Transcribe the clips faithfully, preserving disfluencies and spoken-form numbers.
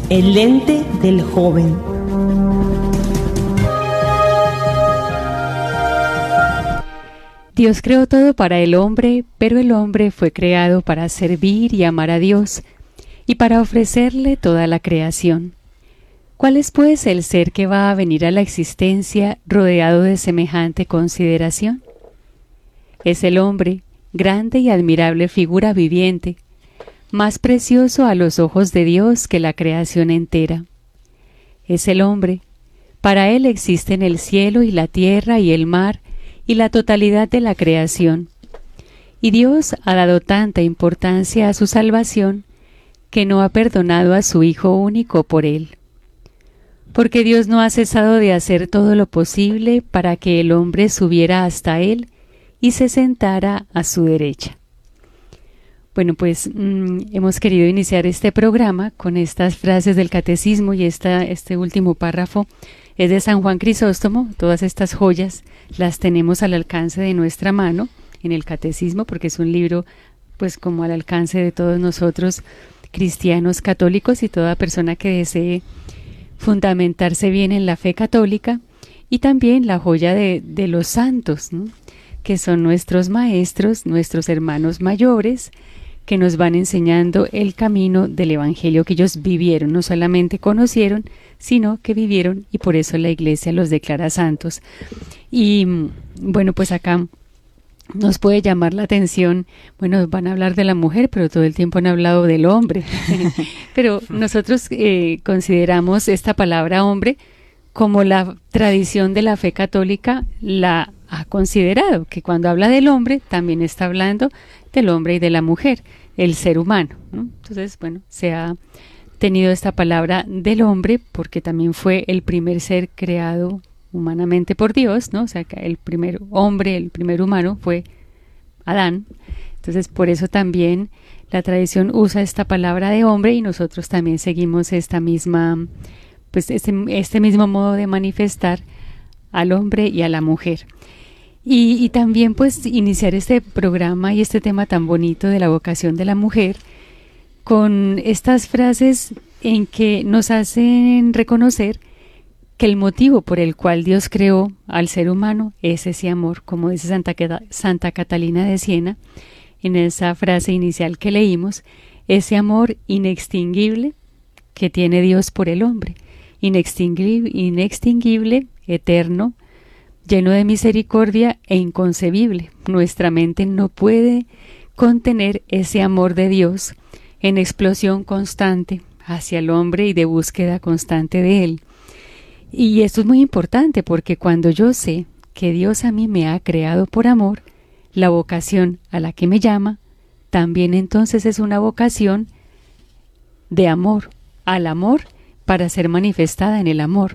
El lente del joven. Dios creó todo para el hombre, pero el hombre fue creado para servir y amar a Dios, y para ofrecerle toda la creación. ¿Cuál es, pues, el ser que va a venir a la existencia rodeado de semejante consideración? Es el hombre, grande y admirable figura viviente, más precioso a los ojos de Dios que la creación entera. Es el hombre, para él existen el cielo y la tierra y el mar y la totalidad de la creación. Y Dios ha dado tanta importancia a su salvación que no ha perdonado a su Hijo único por él. Porque Dios no ha cesado de hacer todo lo posible para que el hombre subiera hasta él y se sentara a su derecha. Bueno, pues mmm, hemos querido iniciar este programa con estas frases del catecismo, y esta, este último párrafo es de San Juan Crisóstomo. Todas estas joyas las tenemos al alcance de nuestra mano en el catecismo, porque es un libro pues como al alcance de todos nosotros cristianos católicos y toda persona que desee fundamentarse bien en la fe católica, y también la joya de, de los santos, ¿no?, que son nuestros maestros, nuestros hermanos mayores, que nos van enseñando el camino del Evangelio que ellos vivieron, no solamente conocieron, sino que vivieron, y por eso la Iglesia los declara santos. Y bueno, pues acá nos puede llamar la atención, bueno, van a hablar de la mujer, pero todo el tiempo han hablado del hombre. Pero nosotros eh, consideramos esta palabra hombre como la tradición de la fe católica la ha considerado, que cuando habla del hombre también está hablando del hombre y de la mujer, el ser humano, ¿no? Entonces, bueno, se ha tenido esta palabra del hombre porque también fue el primer ser creado humanamente por Dios, ¿no? O sea, que el primer hombre, el primer humano fue Adán. Entonces, por eso también la tradición usa esta palabra de hombre, y nosotros también seguimos esta misma, pues este, este mismo modo de manifestar al hombre y a la mujer. Y, y también pues iniciar este programa y este tema tan bonito de la vocación de la mujer con estas frases en que nos hacen reconocer que el motivo por el cual Dios creó al ser humano es ese amor, como dice Santa, Santa Catalina de Siena en esa frase inicial que leímos, ese amor inextinguible que tiene Dios por el hombre, inextinguible, inextinguible, eterno, lleno de misericordia e inconcebible. Nuestra mente no puede contener ese amor de Dios en explosión constante hacia el hombre y de búsqueda constante de él. Y esto es muy importante porque cuando yo sé que Dios a mí me ha creado por amor, la vocación a la que me llama también entonces es una vocación de amor, al amor, para ser manifestada en el amor.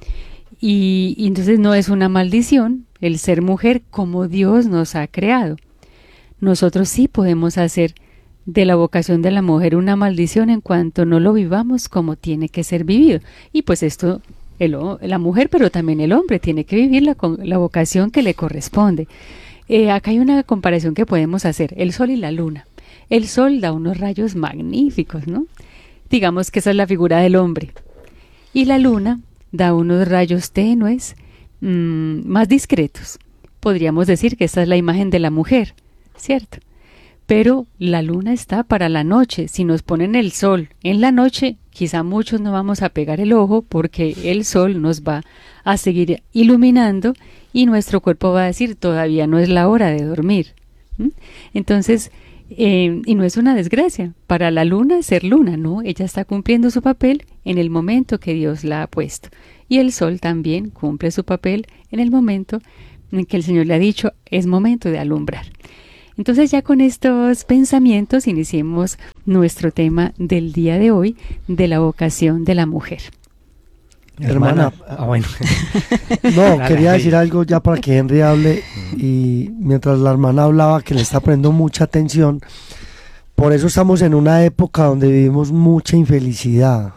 Y, y entonces no es una maldición el ser mujer como Dios nos ha creado. Nosotros sí podemos hacer de la vocación de la mujer una maldición en cuanto no lo vivamos como tiene que ser vivido. Y pues esto, el, la mujer, pero también el hombre, tiene que vivir la, la vocación que le corresponde. Eh, acá hay una comparación que podemos hacer, el sol y la luna. El sol da unos rayos magníficos, ¿no? Digamos que esa es la figura del hombre. Y la luna da unos rayos tenues, mmm, más discretos. Podríamos decir que esta es la imagen de la mujer, ¿cierto? Pero la luna está para la noche. Si nos ponen el sol en la noche, quizá muchos no vamos a pegar el ojo porque el sol nos va a seguir iluminando y nuestro cuerpo va a decir todavía no es la hora de dormir. ¿Mm? Entonces, Eh, y no es una desgracia para la luna ser luna, ¿no? Ella está cumpliendo su papel en el momento que Dios la ha puesto. Y el sol también cumple su papel en el momento en que el Señor le ha dicho, es momento de alumbrar. Entonces ya con estos pensamientos iniciemos nuestro tema del día de hoy, de la vocación de la mujer. Hermana, ah, bueno. No, quería decir algo ya para que Henry hable, y mientras la hermana hablaba que le está poniendo mucha atención, por eso estamos en una época donde vivimos mucha infelicidad,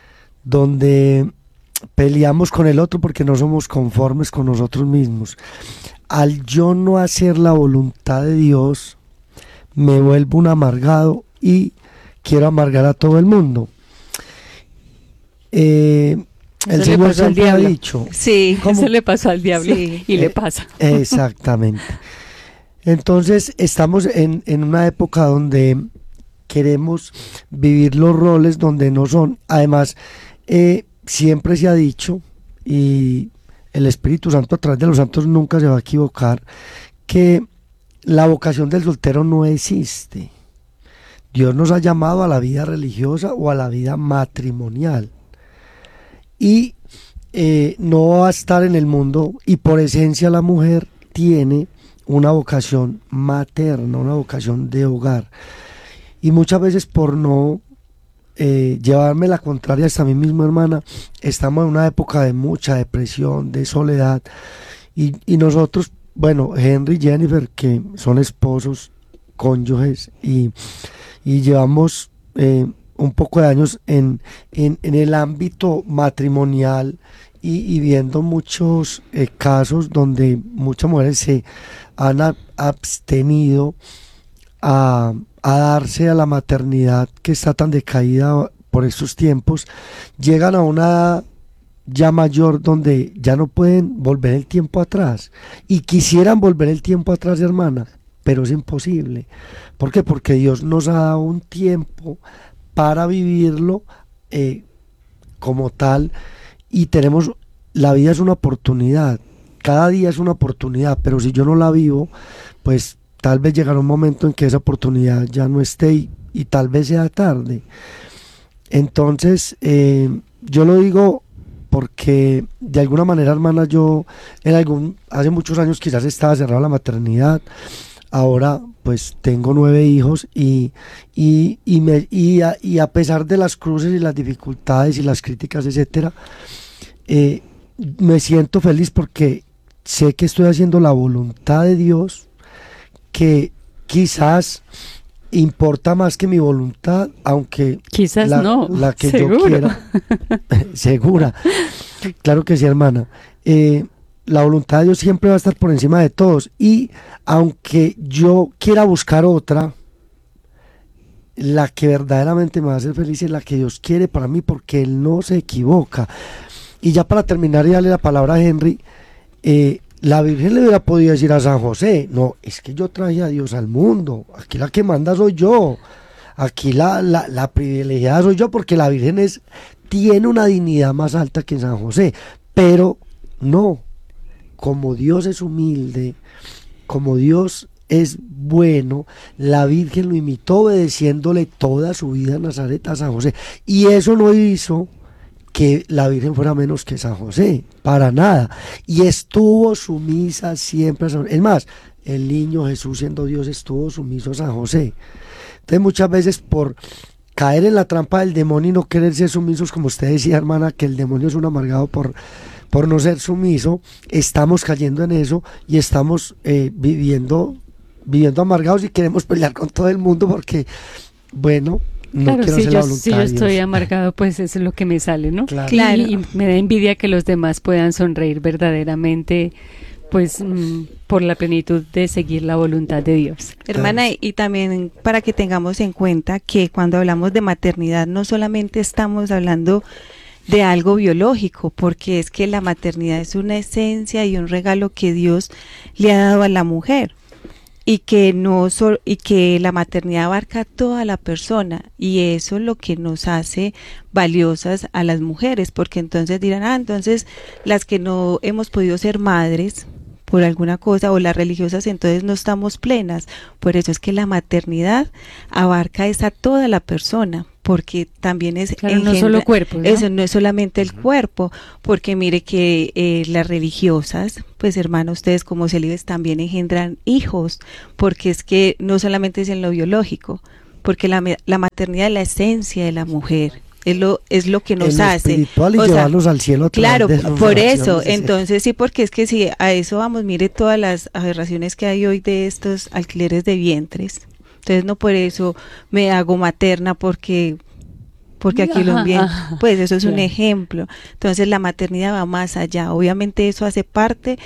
donde peleamos con el otro porque no somos conformes con nosotros mismos. Al yo no hacer la voluntad de Dios, me vuelvo un amargado y quiero amargar a todo el mundo. Eh, el Eso le Señor pasó al siempre ha diablo. dicho. Sí, ¿Cómo? Eso le pasó al diablo Sí. y le Eh, pasa. Exactamente. Entonces estamos en, en una época donde queremos vivir los roles donde no son. Además, eh, siempre se ha dicho, y el Espíritu Santo a través de los santos nunca se va a equivocar, que la vocación del soltero no existe. Dios nos ha llamado a la vida religiosa o a la vida matrimonial. Y eh, no va a estar en el mundo, y por esencia la mujer tiene una vocación materna, una vocación de hogar. Y muchas veces por no eh, llevarme la contraria hasta mí mismo, hermana, estamos en una época de mucha depresión, de soledad, y, y nosotros, bueno, Henry y Jennifer, que son esposos, cónyuges, y, y llevamos eh, un poco de años en, en, en el ámbito matrimonial, y, y viendo muchos eh, casos donde muchas mujeres se han a- abstenido a, a darse a la maternidad, que está tan decaída por estos tiempos, llegan a una edad ya mayor donde ya no pueden volver el tiempo atrás, y quisieran volver el tiempo atrás, hermana, pero es imposible. ¿Por qué? Porque Dios nos ha dado un tiempo para vivirlo eh, como tal, y tenemos, la vida es una oportunidad, cada día es una oportunidad, pero si yo no la vivo, pues tal vez llegará un momento en que esa oportunidad ya no esté, y, y tal vez sea tarde. Entonces, eh, yo lo digo porque de alguna manera, hermana, yo en algún, hace muchos años quizás estaba cerrado a la maternidad. Ahora pues tengo nueve hijos, y, y, y, me, y, a, y a pesar de las cruces y las dificultades y las críticas, etcétera, eh, me siento feliz porque sé que estoy haciendo la voluntad de Dios, que quizás importa más que mi voluntad, aunque Quizás la, no, la que seguro. yo quiera, segura, claro que sí, hermana. Eh, la voluntad de Dios siempre va a estar por encima de todos, y aunque yo quiera buscar otra, la que verdaderamente me va a hacer feliz es la que Dios quiere para mí, porque Él no se equivoca. Y ya para terminar y darle la palabra a Henry, eh, la Virgen le hubiera podido decir a San José: no, es que yo traje a Dios al mundo, aquí la que manda soy yo, aquí la, la, la privilegiada soy yo, porque la Virgen es, tiene una dignidad más alta que San José. Pero no, como Dios es humilde, como Dios es bueno, la Virgen lo imitó, obedeciéndole toda su vida en Nazaret a San José, y eso no hizo que la Virgen fuera menos que San José, para nada, y estuvo sumisa siempre a San José. Es más, el niño Jesús, siendo Dios, estuvo sumiso a San José. Entonces muchas veces, por caer en la trampa del demonio y no querer ser sumisos, como usted decía, hermana, que el demonio es un amargado por por no ser sumiso, estamos cayendo en eso, y estamos eh, viviendo viviendo amargados, y queremos pelear con todo el mundo porque, bueno, no Claro, quiero si hacer yo, la voluntad si yo de estoy Dios. amargado, pues eso es lo que me sale, ¿no? Claro. Claro. Y, y me da envidia que los demás puedan sonreír verdaderamente, pues mm, por la plenitud de seguir la voluntad de Dios. Hermana, y también para que tengamos en cuenta que cuando hablamos de maternidad no solamente estamos hablando de algo biológico, porque es que la maternidad es una esencia y un regalo que Dios le ha dado a la mujer, y que no so- y que la maternidad abarca a toda la persona, y eso es lo que nos hace valiosas a las mujeres, porque entonces dirán: ah, entonces las que no hemos podido ser madres por alguna cosa, o las religiosas, entonces no estamos plenas. Por eso es que la maternidad abarca es a toda la persona, porque también es Claro, no engendra- solo cuerpos, ¿no? eso no es solamente el cuerpo, porque mire que eh, las religiosas, pues hermano, ustedes como célibes también engendran hijos, porque es que no solamente es en lo biológico, porque la, me- la maternidad es la esencia de la mujer, es lo es lo que nos En lo hace. espiritual, y O sea, llevarlos al cielo a través claro, de sus por oraciones, eso, sí. entonces sí, porque es que si a eso vamos, mire todas las aberraciones que hay hoy de estos alquileres de vientres. Entonces no por eso me hago materna, porque porque aquí lo Ajá, envían, ajá, pues eso es un claro. ejemplo. Entonces la maternidad va más allá. Obviamente eso hace parte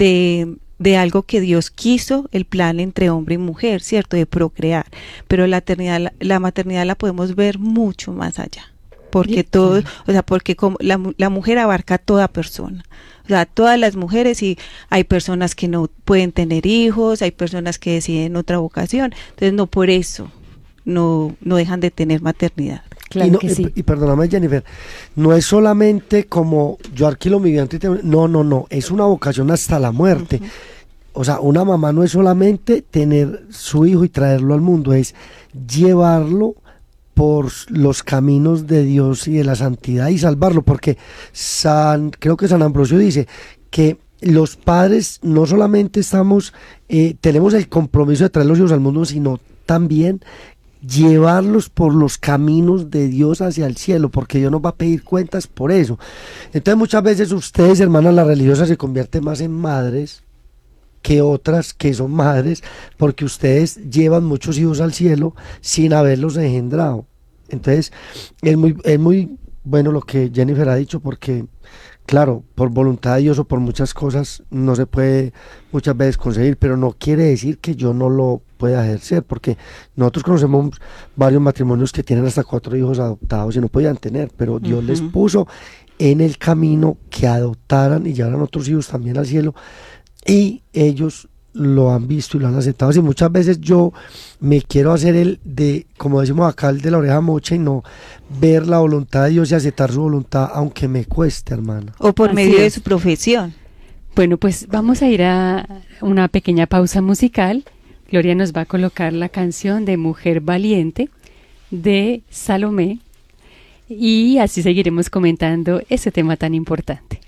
de de algo que Dios quiso, el plan entre hombre y mujer, ¿cierto? De procrear. Pero la maternidad, la, la maternidad la podemos ver mucho más allá. porque todo, o sea, porque como la, la mujer abarca a toda persona, o sea, todas las mujeres, y hay personas que no pueden tener hijos, hay personas que deciden otra vocación, entonces no por eso no, no dejan de tener maternidad. Claro y, no, que sí. y, y perdóname, Jennifer, no es solamente como yo alquilo mi vientre, y te- no, no, no, es una vocación hasta la muerte. Uh-huh. O sea, una mamá no es solamente tener su hijo y traerlo al mundo, es llevarlo por los caminos de Dios y de la santidad y salvarlo, porque San, creo que San Ambrosio dice que los padres no solamente estamos, eh, tenemos el compromiso de traer los hijos al mundo, sino también llevarlos por los caminos de Dios hacia el cielo, porque Dios nos va a pedir cuentas por eso. Entonces muchas veces ustedes, hermanas, las religiosas, se convierten más en madres que otras que son madres, porque ustedes llevan muchos hijos al cielo sin haberlos engendrado. Entonces es muy, es muy bueno lo que Jennifer ha dicho, porque claro, por voluntad de Dios o por muchas cosas no se puede muchas veces conseguir, pero no quiere decir que yo no lo pueda ejercer, porque nosotros conocemos varios matrimonios que tienen hasta cuatro hijos adoptados y no podían tener, pero Dios Uh-huh. les puso en el camino que adoptaran y llevaran otros hijos también al cielo, y ellos lo han visto y lo han aceptado. Y muchas veces yo me quiero hacer el de, como decimos acá, el de la oreja mocha, y no ver la voluntad de Dios y aceptar su voluntad, aunque me cueste, hermana. O por Así medio de es. su profesión. Bueno, pues vamos a ir a una pequeña pausa musical. Gloria nos va a colocar la canción de Mujer Valiente de Salomé, y así seguiremos comentando ese tema tan importante.